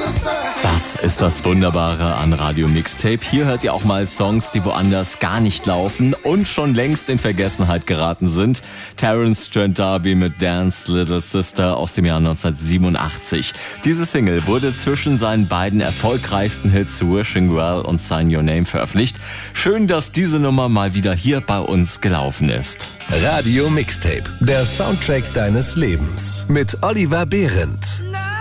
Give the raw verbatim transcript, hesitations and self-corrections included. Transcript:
Das ist das Wunderbare an Radio Mixtape. Hier hört ihr auch mal Songs, die woanders gar nicht laufen und schon längst in Vergessenheit geraten sind. Terence Trent D'Arby mit Dance Little Sister aus dem Jahr neunzehnhundertsiebenundachtzig. Diese Single wurde zwischen seinen beiden erfolgreichsten Hits Wishing Well und Sign Your Name veröffentlicht. Schön, dass diese Nummer mal wieder hier bei uns gelaufen ist. Radio Mixtape, der Soundtrack deines Lebens mit Oliver Behrendt.